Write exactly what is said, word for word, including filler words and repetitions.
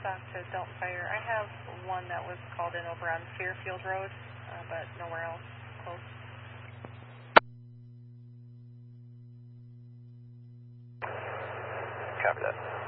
back to Delta Fire. I have one that was called in over on Fairfield Road, uh, but nowhere else close. Copy that.